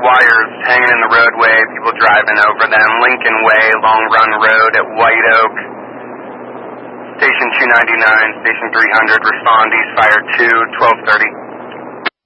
wires hanging in the roadway, people driving over them. Lincoln Way, Long Run Road at White Oak. Station 299, Station 300, respond, East Fire 2, 1230.